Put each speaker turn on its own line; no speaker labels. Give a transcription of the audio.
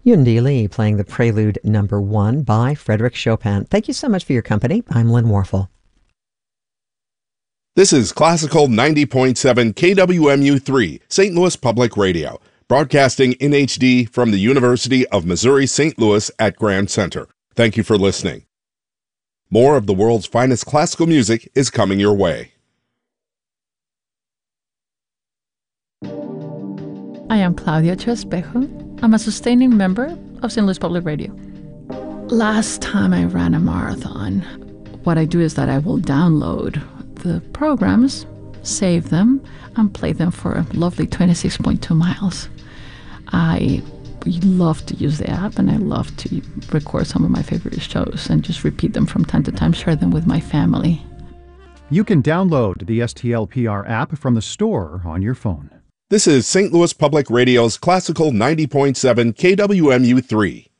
Yundi Lee playing the Prelude Number 1 by Frédéric Chopin. Thank you so much for your company. I'm Lynn Warfel.
This is Classical 90.7 KWMU3, St. Louis Public Radio, broadcasting in HD from the University of Missouri St. Louis at Grand Center. Thank you for listening. More of the world's finest classical music is coming your way.
I am Claudia Chespejo. I'm a sustaining member of St. Louis Public Radio. Last time I ran a marathon, what I do is that I will download the programs, save them, and play them for a lovely 26.2 miles. I love to use the app, and I love to record some of my favorite shows and just repeat them from time to time, share them with my family.
You can download the STLPR app from the store on your phone.
This is St. Louis Public Radio's Classical 90.7 KWMU3.